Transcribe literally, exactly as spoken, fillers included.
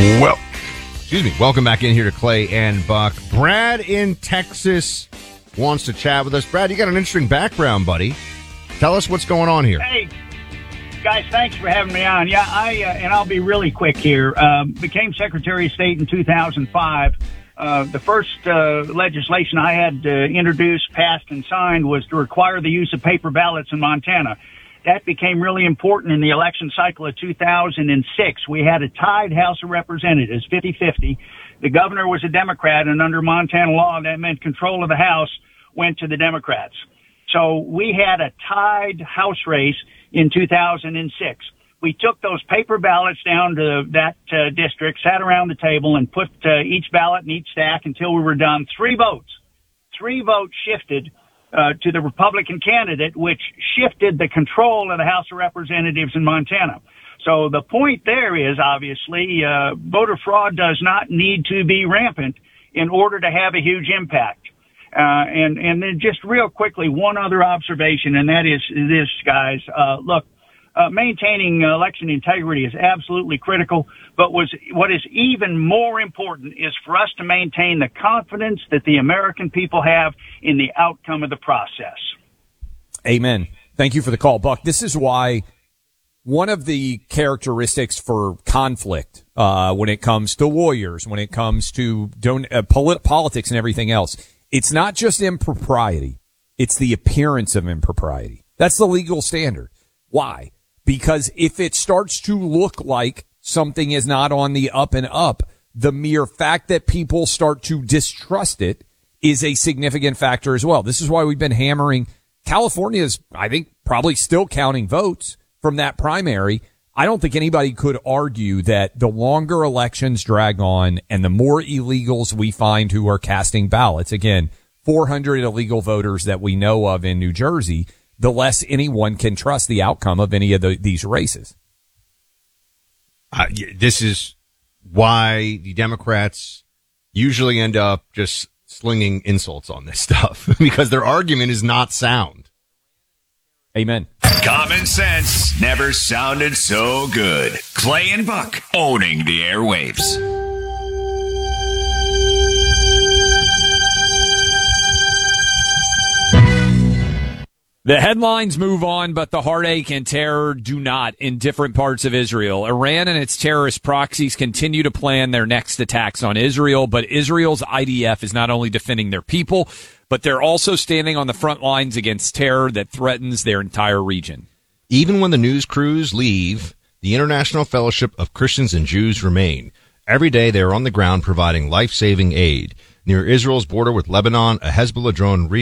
Well, excuse me. Welcome back in here to Clay and Buck. Brad in Texas wants to chat with us. Brad, you got an interesting background, buddy. Tell us what's going on here. Hey, guys, thanks for having me on. Yeah, I uh, and I'll be really quick here. Um, became Secretary of State in two thousand five. Uh, the first uh, legislation I had uh, introduced, passed, and signed was to require the use of paper ballots in Montana. That became really important in the election cycle of two thousand six. We had a tied House of Representatives, fifty-fifty. The governor was a Democrat, and under Montana law, that meant control of the House went to the Democrats. So we had a tied House race in two thousand six. We took those paper ballots down to that uh, district, sat around the table, and put uh, each ballot in each stack until we were done. Three votes. Three votes shifted Uh, to the Republican candidate, which shifted the control of the House of Representatives in Montana. So the point there is, obviously, uh, voter fraud does not need to be rampant in order to have a huge impact. Uh, and, and then just real quickly, one other observation, and that is this, guys. Uh, look, uh, maintaining election integrity is absolutely critical, but was, what is even more important is for us to maintain the confidence that the American people have in the outcome of the process. Amen. Thank you for the call, Buck. This is why one of the characteristics for conflict, uh, when it comes to lawyers, when it comes to don't, uh, polit- politics and everything else, it's not just impropriety. It's the appearance of impropriety. That's the legal standard. Why? Because if it starts to look like something is not on the up and up, the mere fact that people start to distrust it is a significant factor as well. This is why we've been hammering. California's, I think, probably still counting votes from that primary. I don't think anybody could argue that the longer elections drag on and the more illegals we find who are casting ballots, again, four hundred illegal voters that we know of in New Jersey, the less anyone can trust the outcome of any of the, these races. Uh, this is why the Democrats usually end up just slinging insults on this stuff, because their argument is not sound. Amen. Common sense never sounded so good. Clay and Buck owning the airwaves. The headlines move on, but the heartache and terror do not in different parts of Israel. Iran and its terrorist proxies continue to plan their next attacks on Israel, but Israel's I D F is not only defending their people, but they're also standing on the front lines against terror that threatens their entire region. Even when the news crews leave, the International Fellowship of Christians and Jews remain. Every day they are on the ground providing life-saving aid. Near Israel's border with Lebanon, a Hezbollah drone recently